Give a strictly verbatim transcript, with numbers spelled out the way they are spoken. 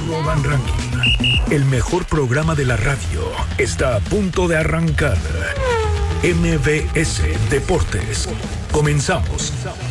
Roban Ranking. El mejor programa de la radio está a punto de arrancar. M V S Deportes. Comenzamos.